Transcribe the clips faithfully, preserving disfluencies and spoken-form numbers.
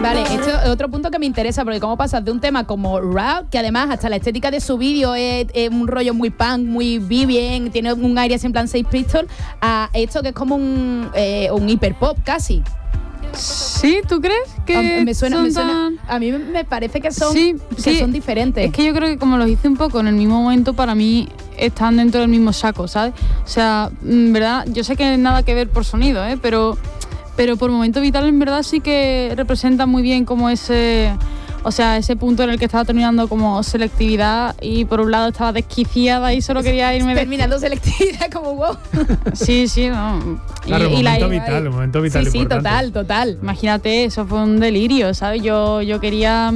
Vale, esto es otro punto que me interesa, porque cómo pasas de un tema como rap, que además hasta la estética de su vídeo es, es un rollo muy punk, muy bien, tiene un aire así en plan Sex Pistols, a esto que es como un, eh, un hiperpop casi. Sí, ¿tú crees que a, me suena, son me suena, tan... a mí me parece que son, sí, que sí. son diferentes. Es que yo creo que como los hice un poco en el mismo momento, para mí están dentro del mismo saco, ¿sabes? O sea, en verdad, yo sé que nada que ver por sonido, ¿eh? Pero, pero por momento vital en verdad sí que representa muy bien como ese... O sea, ese punto en el que estaba terminando como selectividad y por un lado estaba desquiciada y solo quería irme... Terminando de... selectividad como wow. Sí, sí, no. Claro, y, momento y la, vital, un momento vital sí, sí, importante. total, total. Imagínate, eso fue un delirio, ¿sabes? Yo, yo quería...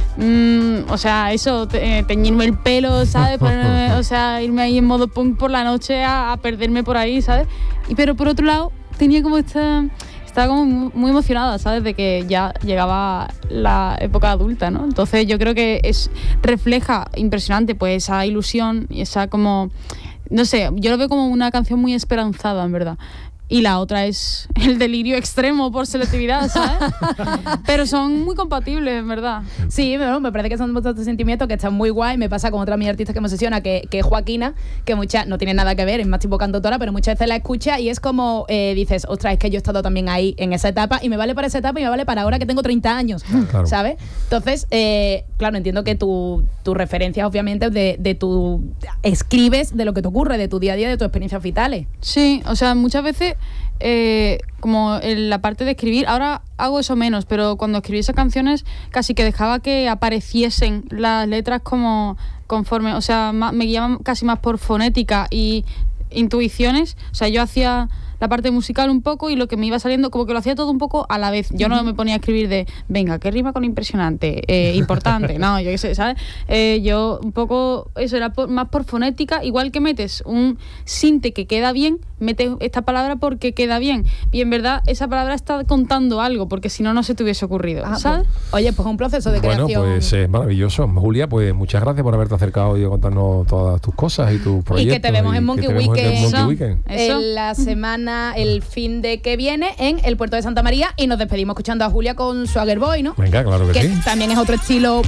Mm, o sea, eso, te, teñirme el pelo, ¿sabes? Ponerme, o sea, irme ahí en modo punk por la noche a, a perderme por ahí, ¿sabes? Y, pero por otro lado, tenía como esta... Estaba como muy emocionada, ¿sabes? De que ya llegaba la época adulta, ¿no? Entonces yo creo que es refleja impresionante pues esa ilusión y esa como... No sé, yo lo veo como una canción muy esperanzada, en verdad. Y la otra es el delirio extremo por selectividad, ¿sabes? Pero son muy compatibles, en verdad. Sí, bueno, me parece que son dos sentimientos que están muy guay. Me pasa con otra de mis artistas que me obsesiona, que, que es Joaquina, que muchas no tiene nada que ver, es más tipo cantautora, pero muchas veces la escucha y es como, eh, dices, ostras, es que yo he estado también ahí en esa etapa y me vale para esa etapa y me vale para ahora que tengo treinta años, claro. ¿Sabes? Entonces, eh, claro, entiendo que tu, tu referencia, obviamente, de, de tu... escribes de lo que te ocurre, de tu día a día, de tus experiencias vitales. Sí, o sea, muchas veces... Eh, como en la parte de escribir, ahora hago eso menos, pero cuando escribí esas canciones casi que dejaba que apareciesen las letras como conforme, o sea, más, me guiaba casi más por fonética y intuiciones, o sea, yo hacía la parte musical un poco y lo que me iba saliendo, como que lo hacía todo un poco a la vez. Yo no me ponía a escribir de, venga, ¿qué rima con impresionante? Eh, importante, no, yo qué sé, ¿sabes? Eh, yo un poco, eso era por, más por fonética, igual que metes un sinte que queda bien, metes esta palabra porque queda bien. Y en verdad, esa palabra está contando algo, porque si no, no se te hubiese ocurrido, ah, ¿sabes? Pues, oye, pues un proceso de bueno, creación. Bueno, pues es eh, maravilloso. Julia, pues muchas gracias por haberte acercado y contarnos todas tus cosas y tus proyectos. Y que te vemos en Monkey Weekend. Monkey Weekend. En la semana, el fin de que viene, en el puerto de Santa María. Y nos despedimos escuchando a Julia con Swagger Boy, ¿no? Venga, claro que, que sí. También es otro estilo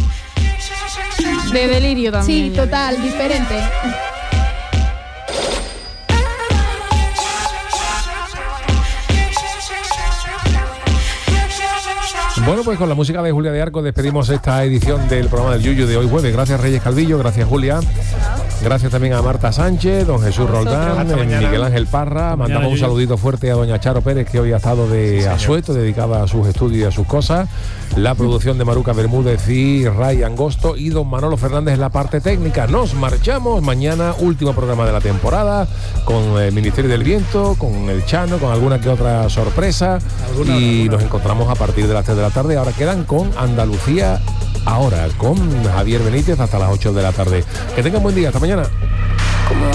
de delirio también. Sí, total, diferente. Bueno, pues con la música de Julia de Arco despedimos esta edición del programa del Yuyu de hoy jueves. Gracias Reyes Calvillo, gracias Julia. Gracias también a Marta Sánchez, don Jesús Roldán, Miguel Ángel Parra. Mandamos un saludito fuerte a doña Charo Pérez, que hoy ha estado de sí, asueto, dedicada a sus estudios y a sus cosas. La producción de Maruca Bermúdez y Ray Angosto y don Manolo Fernández en la parte técnica. Nos marchamos. Mañana, último programa de la temporada, con el Ministerio del Viento, con el Chano, con alguna que otra sorpresa. ¿Alguna, y alguna? Nos encontramos a partir de las tres de la tarde. Ahora quedan con Andalucía Ahora, con Javier Benítez hasta las ocho de la tarde. Que tengan buen día. Hasta mañana.